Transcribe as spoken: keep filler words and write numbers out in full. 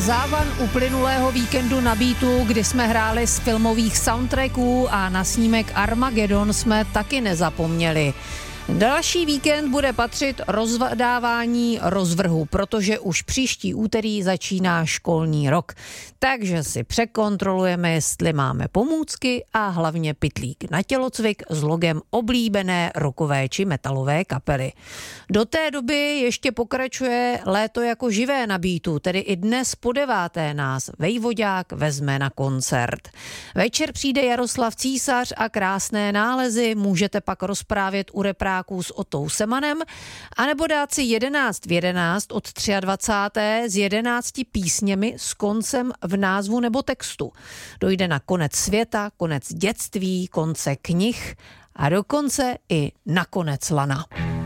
závan uplynulého víkendu na Beatu, kdy jsme hráli z filmových soundtracků a na snímek Armageddon jsme taky nezapomněli. Další víkend bude patřit rozvdávání rozvrhu, protože už příští úterý začíná školní rok. Takže si překontrolujeme, jestli máme pomůcky a hlavně pytlík na tělocvik s logem oblíbené rockové či metalové kapely. Do té doby ještě pokračuje léto jako živé na Beatu, tedy i dnes po deváté nás Vejvodák vezme na koncert. Večer přijde Jaroslav Císař a krásné nálezy můžete pak rozprávět u repráků s Otou Semanem, anebo dát si jedenáct v jedenáct od dvacáté třetí s jedenácti písněmi s koncem v názvu nebo textu. Dojde na konec světa, konec dětství, konce knih a dokonce i na konec lana.